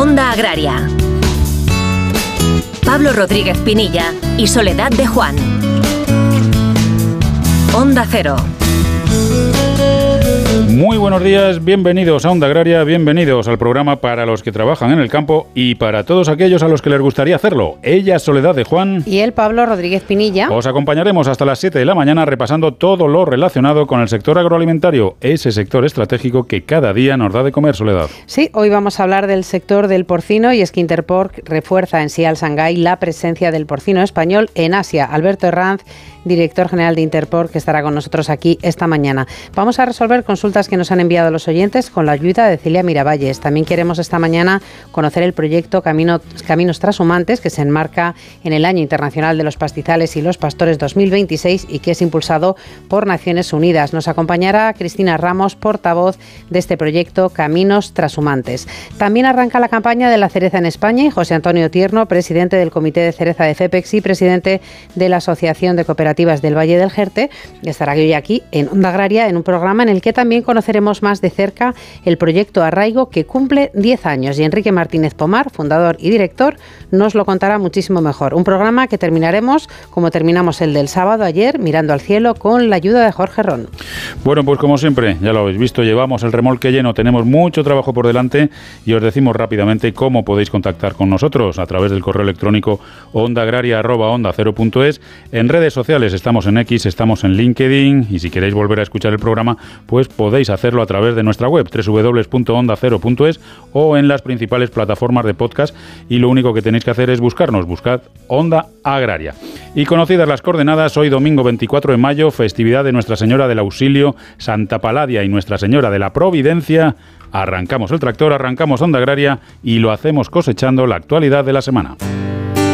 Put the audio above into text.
Onda Agraria. Pablo Rodríguez Pinilla y Soledad de Juan. Onda Cero. Muy buenos días, bienvenidos a Onda Agraria, bienvenidos al programa para los que trabajan en el campo y para todos aquellos a los que les gustaría hacerlo. Ella, Soledad de Juan. Y él, Pablo Rodríguez Pinilla. Os acompañaremos hasta las 7 de la mañana repasando todo lo relacionado con el sector agroalimentario, ese sector estratégico que cada día nos da de comer, Soledad. Sí, hoy vamos a hablar del sector del porcino y es que Interporc refuerza en Sial Shanghái la presencia del porcino español en Asia. Alberto Herranz, director general de Interporc, que estará con nosotros aquí esta mañana. Vamos a resolver consultas que nos han enviado los oyentes con la ayuda de Celia Miravalles. También queremos esta mañana conocer el proyecto Caminos Trashumantes, que se enmarca en el Año Internacional de los Pastizales y los Pastores 2026 y que es impulsado por Naciones Unidas. Nos acompañará Cristina Ramos, portavoz de este proyecto Caminos Trashumantes. También arranca la campaña de la cereza en España y José Antonio Tierno, presidente del Comité de Cereza de FEPEX y presidente de la Asociación de Cooperativas del Valle del Jerte, estará hoy aquí en Onda Agraria en un programa en el que también conoceremos más de cerca el proyecto Arraigo, que cumple 10 años, y Enrique Martínez Pomar, fundador y director, nos lo contará muchísimo mejor. Un programa que terminaremos como terminamos el del sábado ayer, mirando al cielo con la ayuda de Jorge Ron. Bueno, pues como siempre, ya lo habéis visto, llevamos el remolque lleno, tenemos mucho trabajo por delante y os decimos rápidamente cómo podéis contactar con nosotros a través del correo electrónico ondaagraria@onda0.es. En redes sociales estamos en X, estamos en LinkedIn y si queréis volver a escuchar el programa, pues podéis hacerlo a través de nuestra web www.onda0.es o en las principales plataformas de podcast, y lo único que tenéis que hacer es buscarnos, buscad Onda Agraria. Y conocidas las coordenadas, hoy domingo 24 de mayo, festividad de Nuestra Señora del Auxilio, Santa Paladia y Nuestra Señora de la Providencia. Arrancamos el tractor, arrancamos Onda Agraria y lo hacemos cosechando la actualidad de la semana.